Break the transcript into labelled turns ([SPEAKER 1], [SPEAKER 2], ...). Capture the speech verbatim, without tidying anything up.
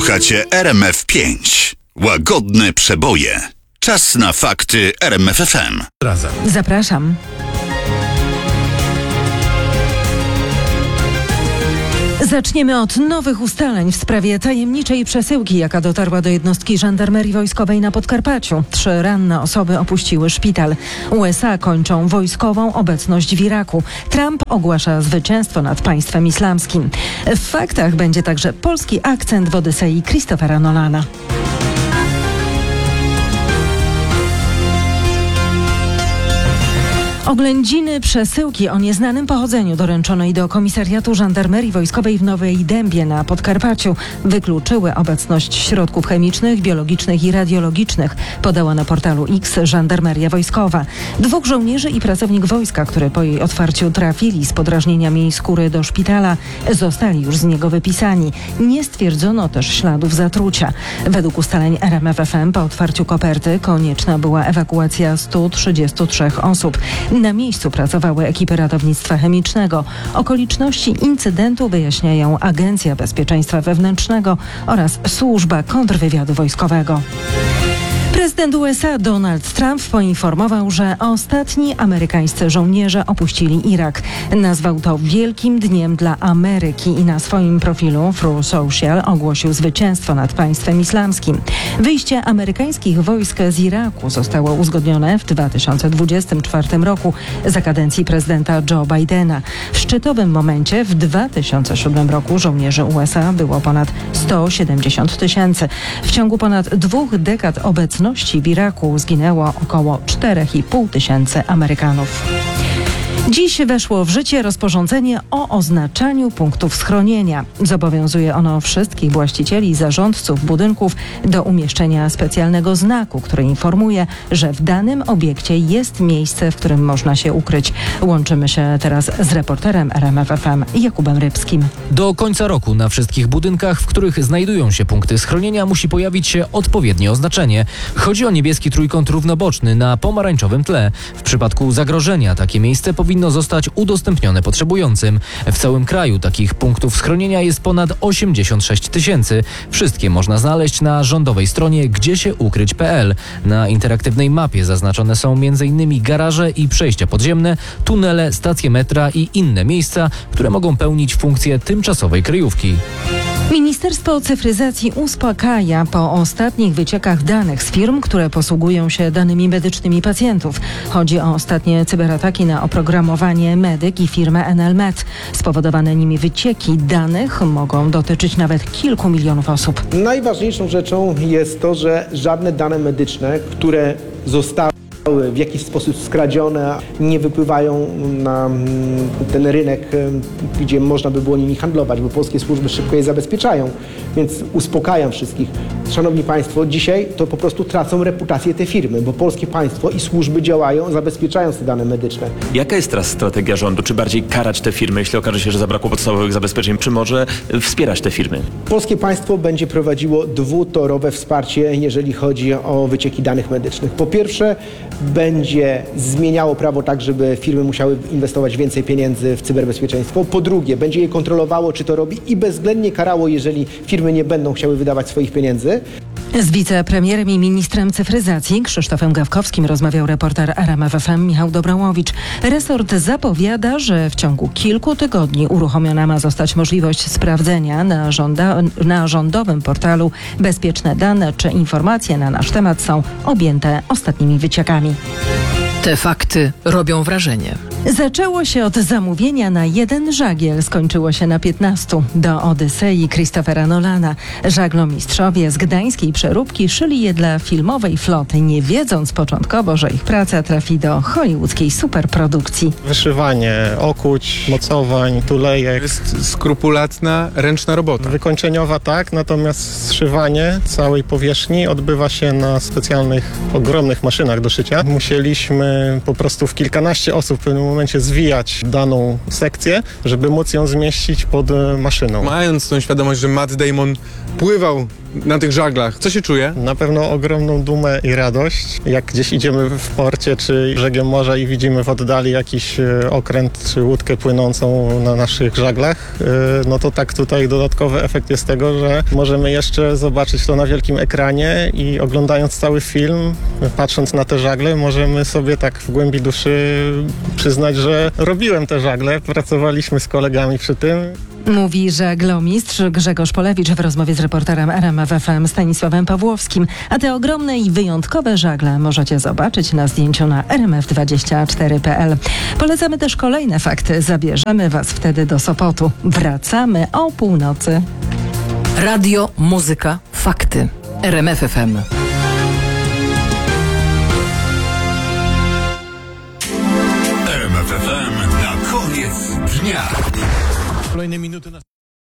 [SPEAKER 1] Słuchacie R M F pięć. Łagodne przeboje. Czas na fakty R M F F M.
[SPEAKER 2] Razem.
[SPEAKER 3] Zapraszam. Zaczniemy od nowych ustaleń w sprawie tajemniczej przesyłki, jaka dotarła do jednostki żandarmerii wojskowej na Podkarpaciu. Trzy ranne osoby opuściły szpital. U S A kończą wojskową obecność w Iraku. Trump ogłasza zwycięstwo nad państwem islamskim. W faktach będzie także polski akcent w Odysei Christophera Nolana. Oględziny przesyłki o nieznanym pochodzeniu doręczonej do komisariatu żandarmerii wojskowej w Nowej Dębie na Podkarpaciu wykluczyły obecność środków chemicznych, biologicznych i radiologicznych, podała na portalu X Żandarmeria Wojskowa. Dwóch żołnierzy i pracownik wojska, którzy po jej otwarciu trafili z podrażnieniami skóry do szpitala, zostali już z niego wypisani. Nie stwierdzono też śladów zatrucia. Według ustaleń R M F F M po otwarciu koperty konieczna była ewakuacja stu trzydziestu trzech osób. Na miejscu pracowały ekipy ratownictwa chemicznego. Okoliczności incydentu wyjaśniają Agencja Bezpieczeństwa Wewnętrznego oraz Służba Kontrwywiadu Wojskowego. Prezydent U S A Donald Trump poinformował, że ostatni amerykańscy żołnierze opuścili Irak. Nazwał to wielkim dniem dla Ameryki i na swoim profilu Truth Social ogłosił zwycięstwo nad państwem islamskim. Wyjście amerykańskich wojsk z Iraku zostało uzgodnione w dwa tysiące dwudziestym czwartym roku za kadencji prezydenta Joe Bidena. W szczytowym momencie w dwa tysiące siódmym roku żołnierzy U S A było ponad sto siedemdziesiąt tysięcy. W ciągu ponad dwóch dekad obecności w Iraku zginęło około czterech i pół tysięcy Amerykanów. Dziś weszło w życie rozporządzenie o oznaczaniu punktów schronienia. Zobowiązuje ono wszystkich właścicieli i zarządców budynków do umieszczenia specjalnego znaku, który informuje, że w danym obiekcie jest miejsce, w którym można się ukryć. Łączymy się teraz z reporterem R M F F M Jakubem Rybskim.
[SPEAKER 2] Do końca roku na wszystkich budynkach, w których znajdują się punkty schronienia, musi pojawić się odpowiednie oznaczenie. Chodzi o niebieski trójkąt równoboczny na pomarańczowym tle. W przypadku zagrożenia takie miejsce powinno powinno zostać udostępnione potrzebującym. W całym kraju takich punktów schronienia jest ponad osiemdziesiąt sześć tysięcy. Wszystkie można znaleźć na rządowej stronie gdziesieukryć kropka p l. Na interaktywnej mapie zaznaczone są między innymi garaże i przejścia podziemne, tunele, stacje metra i inne miejsca, które mogą pełnić funkcję tymczasowej kryjówki.
[SPEAKER 3] Ministerstwo Cyfryzacji uspokaja po ostatnich wyciekach danych z firm, które posługują się danymi medycznymi pacjentów. Chodzi o ostatnie cyberataki na oprogramowanie Medyk i firmę N L Med. Spowodowane nimi wycieki danych mogą dotyczyć nawet kilku milionów osób.
[SPEAKER 4] Najważniejszą rzeczą jest to, że żadne dane medyczne, które zostały w jakiś sposób skradzione, nie wypływają na ten rynek, gdzie można by było nimi handlować, bo polskie służby szybko je zabezpieczają, więc uspokajam wszystkich. Szanowni Państwo, dzisiaj to po prostu tracą reputację te firmy, bo polskie państwo i służby działają, zabezpieczając te dane medyczne.
[SPEAKER 5] Jaka jest teraz strategia rządu? Czy bardziej karać te firmy, jeśli okaże się, że zabrakło podstawowych zabezpieczeń, czy może wspierać te firmy?
[SPEAKER 4] Polskie państwo będzie prowadziło dwutorowe wsparcie, jeżeli chodzi o wycieki danych medycznych. Po pierwsze, będzie zmieniało prawo tak, żeby firmy musiały inwestować więcej pieniędzy w cyberbezpieczeństwo. Po drugie, będzie je kontrolowało, czy to robi i bezwzględnie karało, jeżeli firmy nie będą chciały wydawać swoich pieniędzy.
[SPEAKER 3] Z wicepremierem i ministrem cyfryzacji Krzysztofem Gawkowskim rozmawiał reporter R M F F M Michał Dobrołowicz. Resort zapowiada, że w ciągu kilku tygodni uruchomiona ma zostać możliwość sprawdzenia na, żąda, na rządowym portalu bezpieczne dane, czy informacje na nasz temat są objęte ostatnimi wyciekami.
[SPEAKER 6] Te fakty robią wrażenie.
[SPEAKER 3] Zaczęło się od zamówienia na jeden żagiel, skończyło się na piętnastu. Do Odysei Christophera Nolana. Żaglomistrzowie z gdańskiej przeróbki szyli je dla filmowej floty, nie wiedząc początkowo, że ich praca trafi do hollywoodzkiej superprodukcji.
[SPEAKER 7] Wyszywanie okuć, mocowań, tulejek.
[SPEAKER 8] To jest skrupulatna, ręczna robota.
[SPEAKER 7] Wykończeniowa tak, natomiast zszywanie całej powierzchni odbywa się na specjalnych, ogromnych maszynach do szycia. Musieliśmy po prostu w kilkanaście osób w pewnym momencie zwijać daną sekcję, żeby móc ją zmieścić pod maszyną.
[SPEAKER 8] Mając tą świadomość, że Matt Damon pływał na tych żaglach? Co się czuje?
[SPEAKER 7] Na pewno ogromną dumę i radość. Jak gdzieś idziemy w porcie czy brzegiem morza i widzimy w oddali jakiś e, okręt czy łódkę płynącą na naszych żaglach, e, no to tak tutaj dodatkowy efekt jest tego, że możemy jeszcze zobaczyć to na wielkim ekranie i oglądając cały film, patrząc na te żagle, możemy sobie tak w głębi duszy przyznać, że robiłem te żagle, pracowaliśmy z kolegami przy tym.
[SPEAKER 3] Mówi żaglomistrz Grzegorz Polewicz w rozmowie z reporterem R M F F M Stanisławem Pawłowskim. A te ogromne i wyjątkowe żagle możecie zobaczyć na zdjęciu na r m f dwadzieścia cztery kropka p l. Polecamy też kolejne fakty. Zabierzemy Was wtedy do Sopotu. Wracamy o północy.
[SPEAKER 6] Radio, muzyka, fakty. R M F F M.
[SPEAKER 1] R M F F M na koniec dnia.
[SPEAKER 8] Kolejne minuty na...